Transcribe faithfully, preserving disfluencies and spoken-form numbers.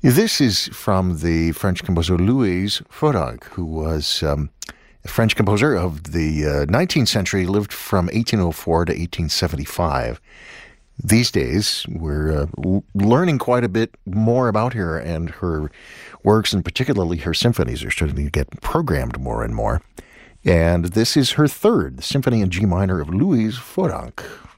This is from the French composer Louise Foranc, who was um, a French composer of the uh, nineteenth century, lived from eighteen oh four to eighteen seventy-five. These days, we're uh, l- learning quite a bit more about her, and her works, and particularly her symphonies, are starting to get programmed more and more. And this is her third, the Symphony in G minor of Louise Foranc,